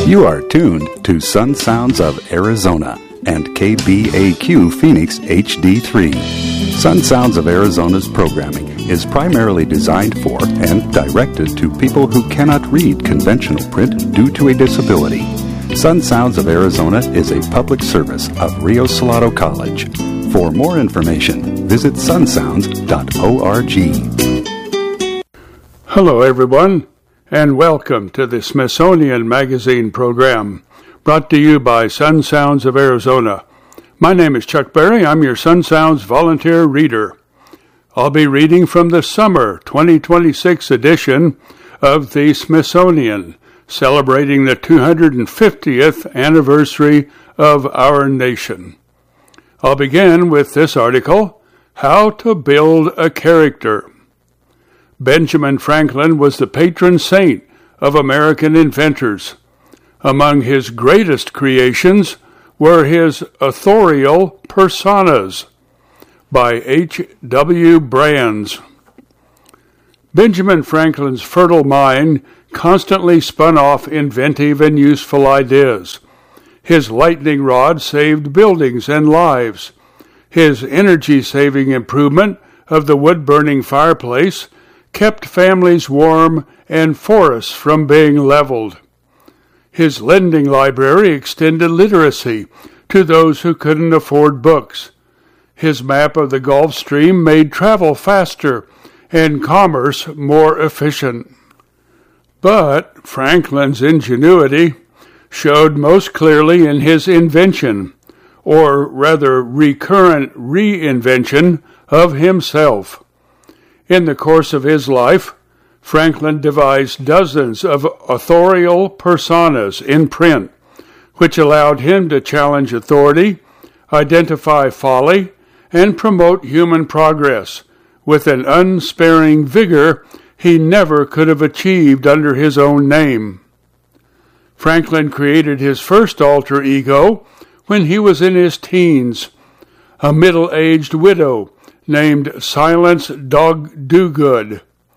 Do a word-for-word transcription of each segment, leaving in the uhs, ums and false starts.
You are tuned to Sun Sounds of Arizona and K B A Q Phoenix H D three. Sun Sounds of Arizona's programming is primarily designed for and directed to people who cannot read conventional print due to a disability. Sun Sounds of Arizona is a public service of Rio Salado College. For more information, visit sun sounds dot org. Hello, everyone, and welcome to the Smithsonian Magazine program, brought to you by Sun Sounds of Arizona. My name is Chuck Berry. I'm your Sun Sounds volunteer reader. I'll be reading from the summer twenty twenty-six edition of the Smithsonian, celebrating the two hundred fiftieth anniversary of our nation. I'll begin with this article, How to Build a Character. Benjamin Franklin was the patron saint of American inventors. Among his greatest creations were his authorial personas, by H W Brands. Benjamin Franklin's fertile mind constantly spun off inventive and useful ideas. His lightning rod saved buildings and lives. His energy-saving improvement of the wood-burning fireplace kept families warm and forests from being leveled. His lending library extended literacy to those who couldn't afford books. His map of the Gulf Stream made travel faster and commerce more efficient. But Franklin's ingenuity showed most clearly in his invention, or rather recurrent reinvention, of himself. In the course of his life, Franklin devised dozens of authorial personas in print, which allowed him to challenge authority, identify folly, and promote human progress with an unsparing vigor he never could have achieved under his own name. Franklin created his first alter ego when he was in his teens, a middle-aged widow named Silence Dog Dogood.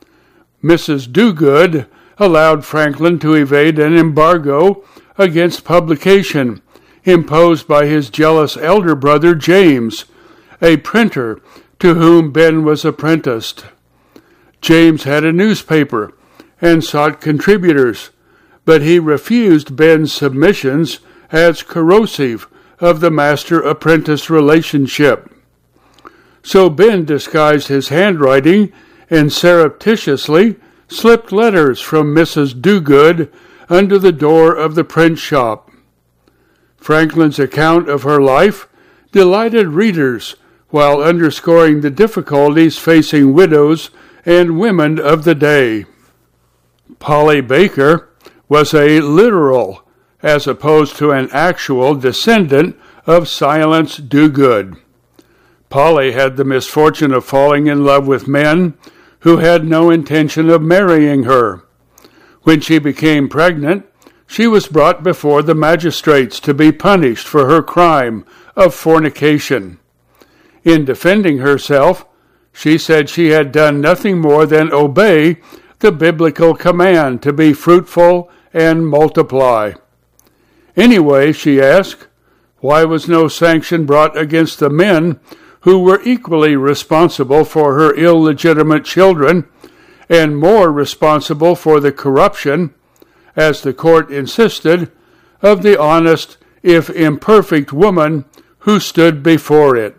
Missus Dogood allowed Franklin to evade an embargo against publication imposed by his jealous elder brother James, a printer to whom Ben was apprenticed. James had a newspaper and sought contributors, but he refused Ben's submissions as corrosive of the master-apprentice relationship. So Ben disguised his handwriting and surreptitiously slipped letters from Missus Dogood under the door of the print shop. Franklin's account of her life delighted readers while underscoring the difficulties facing widows and women of the day. Polly Baker was a literal, as opposed to an actual, descendant of Silence Dogood. Polly had the misfortune of falling in love with men who had no intention of marrying her. When she became pregnant, she was brought before the magistrates to be punished for her crime of fornication. In defending herself, she said she had done nothing more than obey the biblical command to be fruitful and multiply. Anyway, she asked, why was no sanction brought against the men who were equally responsible for her illegitimate children and more responsible for the corruption, as the court insisted, of the honest, if imperfect, woman who stood before it?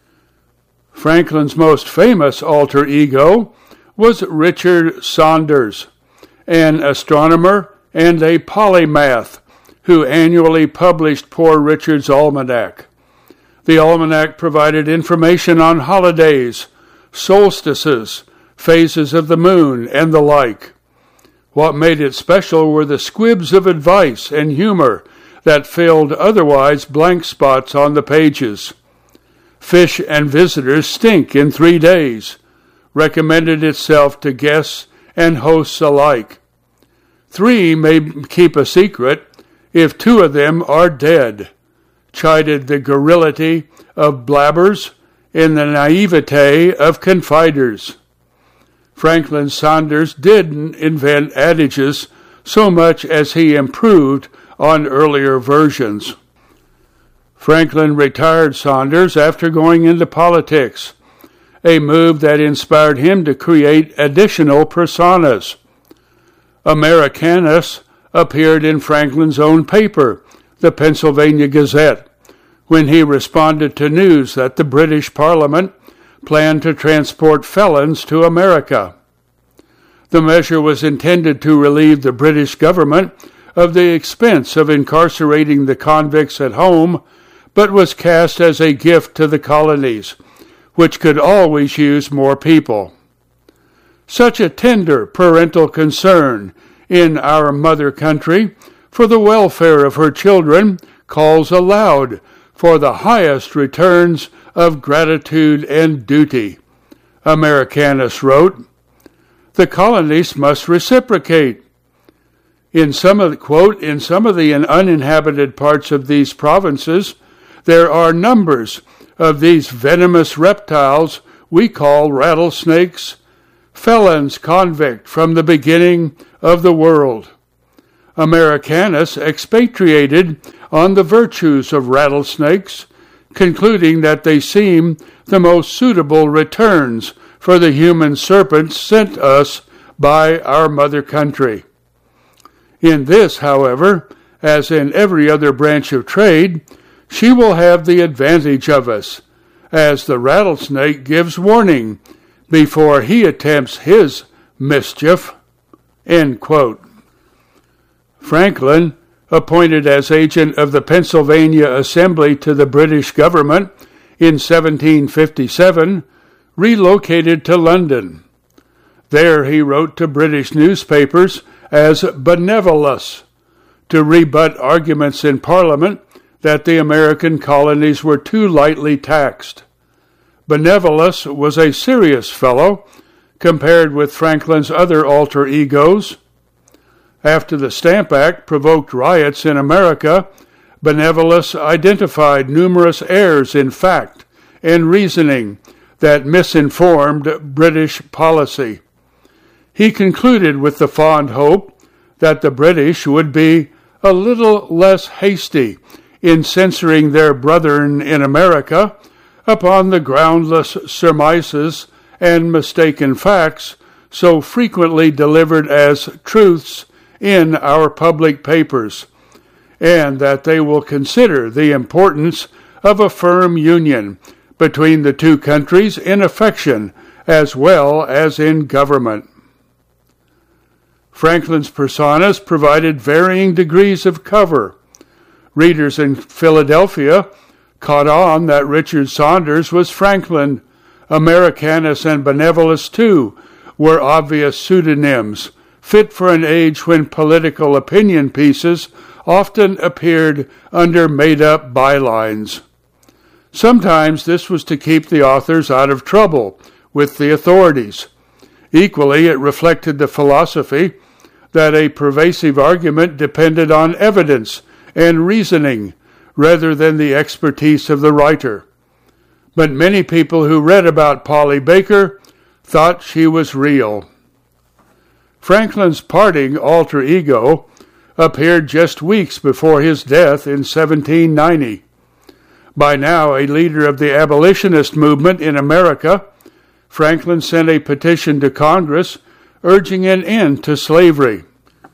Franklin's most famous alter ego was Richard Saunders, an astronomer and a polymath who annually published Poor Richard's Almanac. The almanac provided information on holidays, solstices, phases of the moon, and the like. What made it special were the squibs of advice and humor that filled otherwise blank spots on the pages. Fish and Visitors Stink in Three Days recommended itself to guests and hosts alike. Three may keep a secret if two of them are dead, chided the garrulity of blabbers in the naivete of confiders. Franklin Saunders didn't invent adages so much as he improved on earlier versions. Franklin retired Saunders after going into politics, a move that inspired him to create additional personas. Americanus appeared in Franklin's own paper, the Pennsylvania Gazette, when he responded to news that the British Parliament planned to transport felons to America. The measure was intended to relieve the British government of the expense of incarcerating the convicts at home, but was cast as a gift to the colonies, which could always use more people. Such a tender parental concern in our mother country for the welfare of her children calls aloud for the highest returns of gratitude and duty. Americanus wrote, "The colonies must reciprocate. In some of the, quote, in some of the uninhabited parts of these provinces, there are numbers of these venomous reptiles we call rattlesnakes, felons convict from the beginning of the world." Americanus expatiated on the virtues of rattlesnakes, concluding that they seem the most suitable returns for the human serpents sent us by our mother country. In this, however, as in every other branch of trade, she will have the advantage of us, as the rattlesnake gives warning before he attempts his mischief. End quote. Franklin, appointed as agent of the Pennsylvania Assembly to the British government in seventeen fifty-seven, relocated to London. There he wrote to British newspapers as Benevolus to rebut arguments in Parliament that the American colonies were too lightly taxed. Benevolus was a serious fellow compared with Franklin's other alter egos. After the Stamp Act provoked riots in America, Benevolus identified numerous errors in fact and reasoning that misinformed British policy. He concluded with the fond hope that the British would be a little less hasty in censoring their brethren in America upon the groundless surmises and mistaken facts so frequently delivered as truths in our public papers, and that they will consider the importance of a firm union between the two countries in affection as well as in government. Franklin's personas provided varying degrees of cover. Readers in Philadelphia caught on that Richard Saunders was Franklin. Americanus and Benevolus, too, were obvious pseudonyms, fit for an age when political opinion pieces often appeared under made-up bylines. Sometimes this was to keep the authors out of trouble with the authorities. Equally, it reflected the philosophy that a pervasive argument depended on evidence and reasoning rather than the expertise of the writer. But many people who read about Polly Baker thought she was real. Franklin's parting alter ego appeared just weeks before his death in seventeen ninety. By now a leader of the abolitionist movement in America, Franklin sent a petition to Congress urging an end to slavery.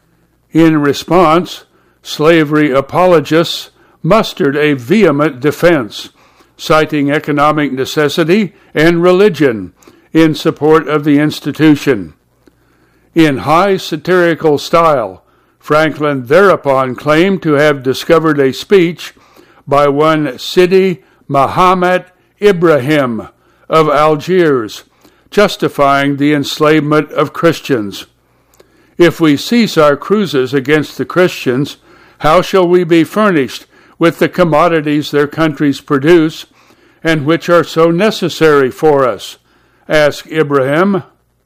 In response, slavery apologists mustered a vehement defense, citing economic necessity and religion in support of the institution. In high satirical style, Franklin thereupon claimed to have discovered a speech by one Sidi Mahomet Ibrahim of Algiers, justifying the enslavement of Christians. If we cease our cruises against the Christians, how shall we be furnished with the commodities their countries produce, and which are so necessary for us? Asked Ibrahim.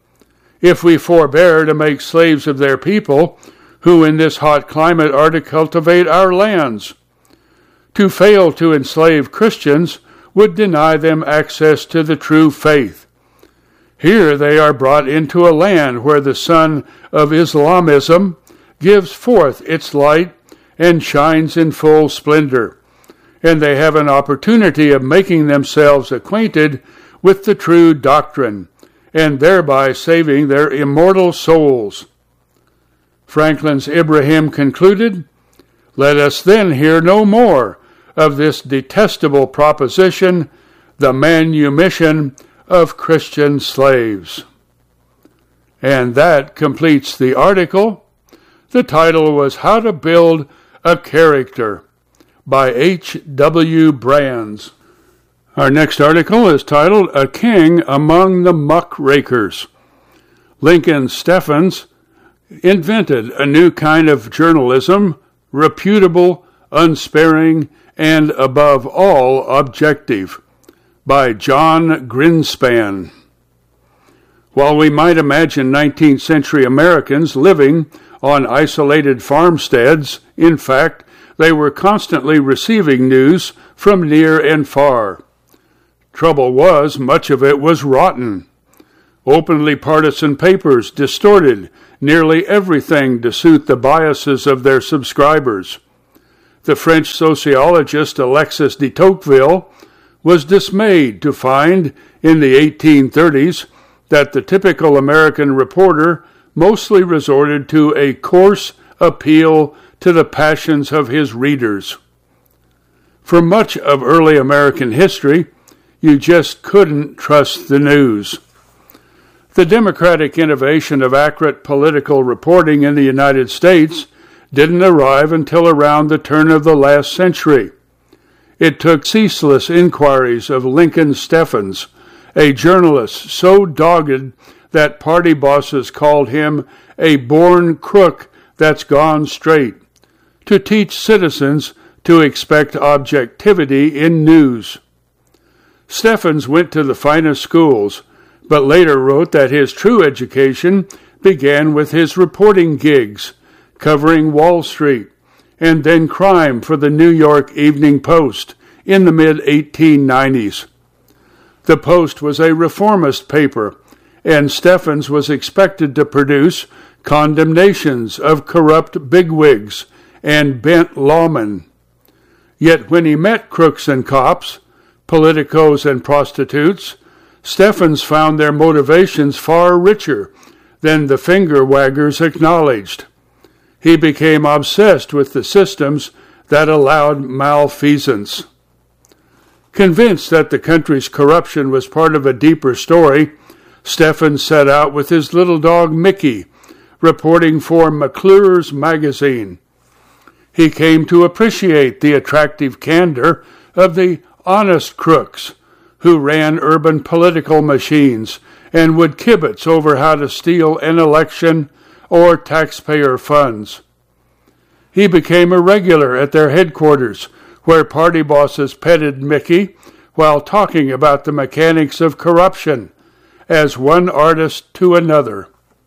If we forbear to make slaves of their people, who in this hot climate are to cultivate our lands? To fail to enslave Christians would deny them access to the true faith. Here they are brought into a land where the sun of Islamism gives forth its light and shines in full splendor, and they have an opportunity of making themselves acquainted with the true doctrine, and thereby saving their immortal souls. Franklin's Ibrahim concluded, "Let us then hear no more of this detestable proposition, the manumission of Christian slaves." And that completes the article. The title was How to Build a Character by H W Brands. Our next article is titled A King Among the Muckrakers. Lincoln Steffens invented a new kind of journalism, reputable, unsparing, and above all objective, by John Grinspan. While we might imagine nineteenth century Americans living on isolated farmsteads, in fact, they were constantly receiving news from near and far. Trouble was, much of it was rotten. Openly partisan papers distorted nearly everything to suit the biases of their subscribers. The French sociologist Alexis de Tocqueville was dismayed to find in the eighteen thirties that the typical American reporter mostly resorted to a coarse appeal to the passions of his readers. For much of early American history, you just couldn't trust the news. The democratic innovation of accurate political reporting in the United States didn't arrive until around the turn of the last century. It took ceaseless inquiries of Lincoln Steffens, a journalist so dogged that party bosses called him a born crook that's gone straight, to teach citizens to expect objectivity in news. Steffens went to the finest schools, but later wrote that his true education began with his reporting gigs, covering Wall Street, and then crime for the New York Evening Post in the mid eighteen nineties. The Post was a reformist paper, and Steffens was expected to produce condemnations of corrupt bigwigs and bent lawmen. Yet when he met crooks and cops, politicos and prostitutes, Steffens found their motivations far richer than the finger-waggers acknowledged. He became obsessed with the systems that allowed malfeasance. Convinced that the country's corruption was part of a deeper story, Steffens set out with his little dog Mickey, reporting for McClure's magazine. He came to appreciate the attractive candor of the honest crooks who ran urban political machines and would kibitz over how to steal an election or taxpayer funds. He became a regular at their headquarters, where party bosses petted Mickey while talking about the mechanics of corruption, as one artist to another.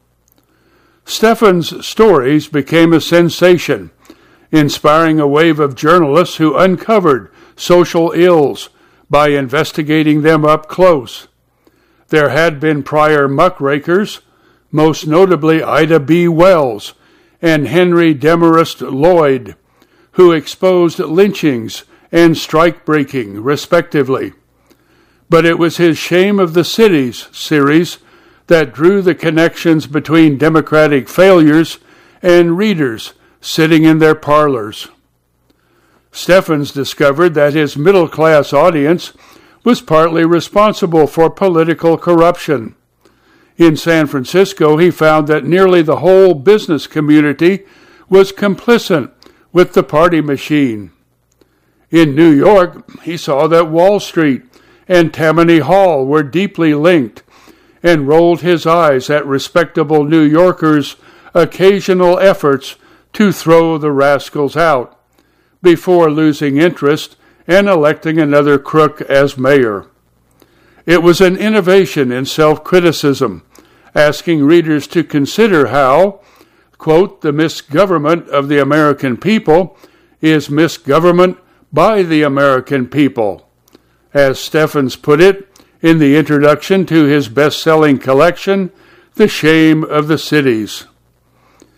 Steffens' stories became a sensation, inspiring a wave of journalists who uncovered social ills by investigating them up close. There had been prior muckrakers, most notably Ida B. Wells and Henry Demarest Lloyd, who exposed lynchings and strike-breaking, respectively. But it was his Shame of the Cities series that drew the connections between democratic failures and readers sitting in their parlors. Steffens discovered that his middle-class audience was partly responsible for political corruption. In San Francisco, he found that nearly the whole business community was complicit with the party machine. In New York, he saw that Wall Street and Tammany Hall were deeply linked, and rolled his eyes at respectable New Yorkers' occasional efforts to throw the rascals out, before losing interest and electing another crook as mayor. It was an innovation in self-criticism, asking readers to consider how, quote, the misgovernment of the American people is misgovernment by the American people, as Steffens put it in the introduction to his best-selling collection, The Shame of the Cities.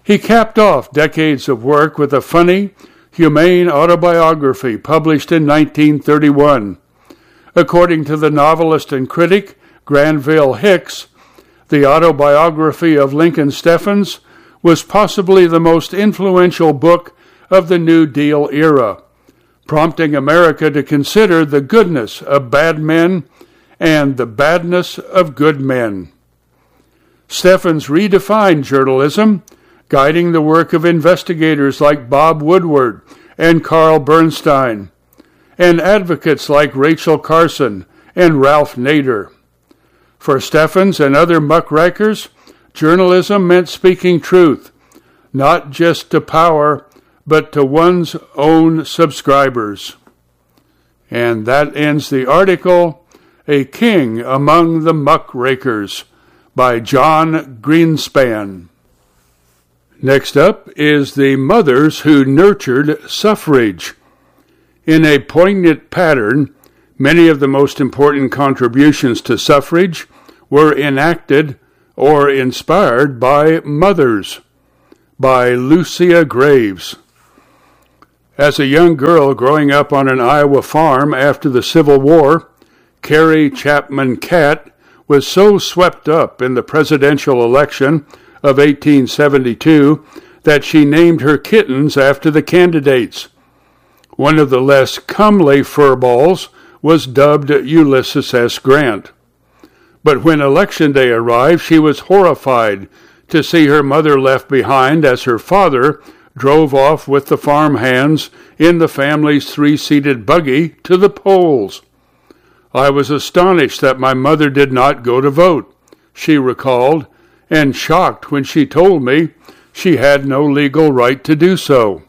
He capped off decades of work with a funny, humane autobiography published in nineteen thirty-one. According to the novelist and critic Granville Hicks, the autobiography of Lincoln Steffens was possibly the most influential book of the New Deal era, prompting America to consider the goodness of bad men and the badness of good men. Steffens redefined journalism, guiding the work of investigators like Bob Woodward and Carl Bernstein, and advocates like Rachel Carson and Ralph Nader. For Steffens and other muckrakers, journalism meant speaking truth, not just to power, but to one's own subscribers. And that ends the article, A King Among the Muckrakers, by John Greenspan. Next up is the mothers who nurtured suffrage. In a poignant pattern, many of the most important contributions to suffrage were enacted or inspired by mothers. By Lucia Graves. As a young girl growing up on an Iowa farm after the Civil War, Carrie Chapman Catt was so swept up in the presidential election of eighteen seventy-two that she named her kittens after the candidates. One of the less comely furballs was dubbed Ulysses S. Grant. But when Election Day arrived, she was horrified to see her mother left behind as her father drove off with the farm hands in the family's three-seated buggy to the polls. I was astonished that my mother did not go to vote, she recalled, and shocked when she told me she had no legal right to do so.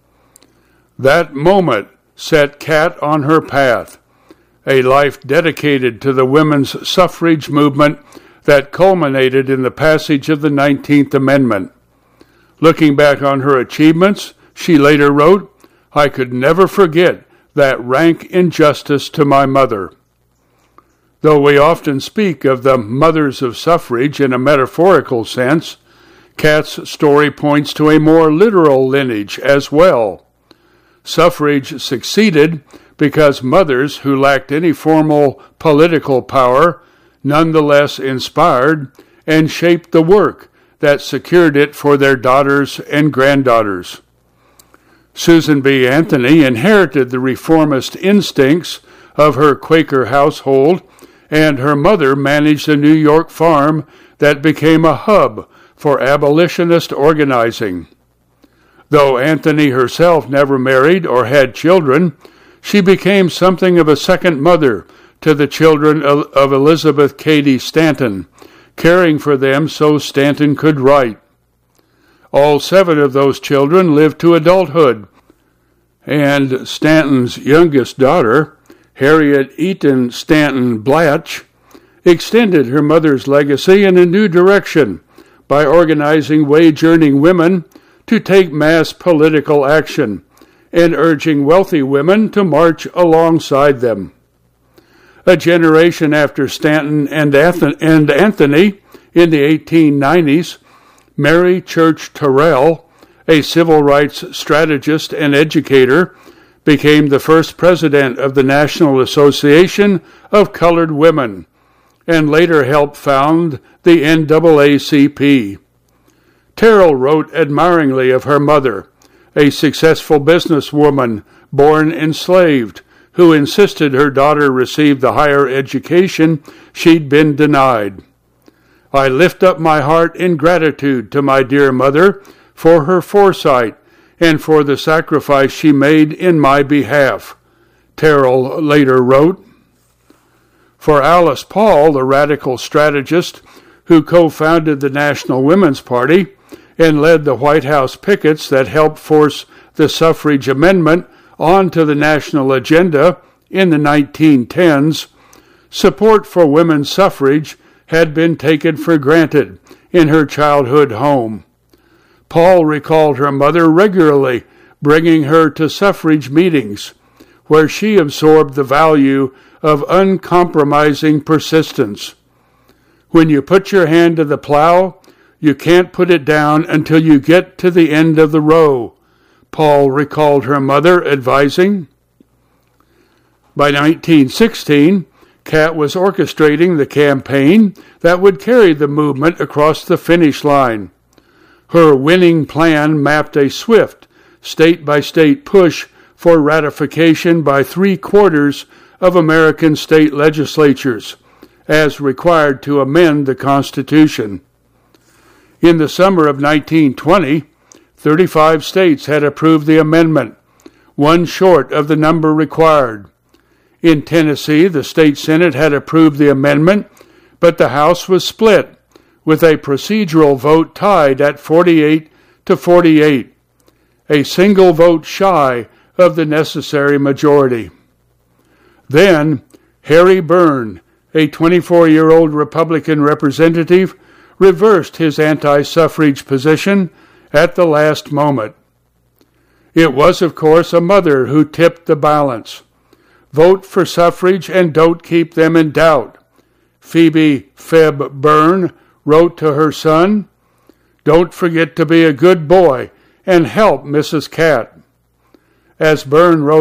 That moment set Catt on her path, a life dedicated to the women's suffrage movement that culminated in the passage of the nineteenth Amendment. Looking back on her achievements, she later wrote, I could never forget that rank injustice to my mother. Though we often speak of the mothers of suffrage in a metaphorical sense, Catt's story points to a more literal lineage as well. Suffrage succeeded because mothers who lacked any formal political power nonetheless inspired and shaped the work that secured it for their daughters and granddaughters. Susan B. Anthony inherited the reformist instincts of her Quaker household, and her mother managed a New York farm that became a hub for abolitionist organizing. Though Anthony herself never married or had children, she became something of a second mother to the children of Elizabeth Cady Stanton, caring for them so Stanton could write. All seven of those children lived to adulthood, and Stanton's youngest daughter, Harriet Eaton Stanton Blatch, extended her mother's legacy in a new direction by organizing wage-earning women to take mass political action and urging wealthy women to march alongside them. A generation after Stanton and Anthony, in the eighteen nineties, Mary Church Terrell, a civil rights strategist and educator, became the first president of the National Association of Colored Women, and later helped found the N double A C P. Terrell wrote admiringly of her mother, a successful businesswoman born enslaved, who insisted her daughter receive the higher education she'd been denied. I lift up my heart in gratitude to my dear mother for her foresight and for the sacrifice she made in my behalf, Terrell later wrote. For Alice Paul, the radical strategist who co-founded the National Women's Party and led the White House pickets that helped force the suffrage amendment onto the national agenda in the nineteen tens, support for women's suffrage had been taken for granted in her childhood home. Paul recalled her mother regularly, bringing her to suffrage meetings, where she absorbed the value of uncompromising persistence. When you put your hand to the plow, You can't put it down until you get to the end of the row, Paul recalled her mother advising. By nineteen sixteen, Kat was orchestrating the campaign that would carry the movement across the finish line. Her winning plan mapped a swift, state-by-state push for ratification by three-quarters of American state legislatures, as required to amend the Constitution. In the summer of nineteen twenty, thirty-five states had approved the amendment, one short of the number required. In Tennessee, the state Senate had approved the amendment, but the House was split, with a procedural vote tied at forty-eight to forty-eight, a single vote shy of the necessary majority. Then, Harry Byrne, a twenty-four-year-old Republican representative, reversed his anti-suffrage position at the last moment. It was, of course, a mother who tipped the balance. Vote for suffrage and don't keep them in doubt, Phoebe Feb Byrne wrote to her son. Don't forget to be a good boy and help Missus Cat. As Byrne wrote